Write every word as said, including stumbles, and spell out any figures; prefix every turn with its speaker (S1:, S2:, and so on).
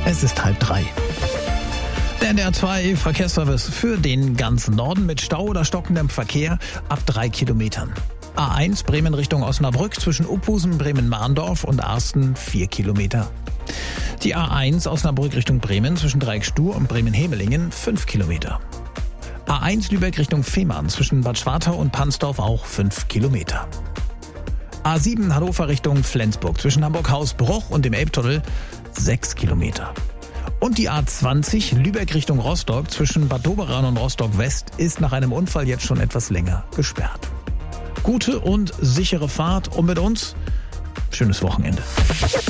S1: Es ist halb drei. Der N D R zwei Verkehrsservice für den ganzen Norden mit Stau oder stockendem Verkehr ab drei Kilometern. A eins Bremen Richtung Osnabrück zwischen Uphusen, Bremen-Mahndorf und Arsten vier Kilometer. Die A eins Osnabrück Richtung Bremen zwischen Dreieckstuhr und Bremen-Hemelingen fünf Kilometer. A eins Lübeck Richtung Fehmarn zwischen Bad Schwartau und Pansdorf auch fünf Kilometer. A sieben Hannover Richtung Flensburg zwischen Hamburg-Hausbruch und dem Elbtunnel sechs Kilometer. Und die A zwanzig Lübeck Richtung Rostock zwischen Bad Doberan und Rostock West ist nach einem Unfall jetzt schon etwas länger gesperrt. Gute und sichere Fahrt und mit uns schönes Wochenende.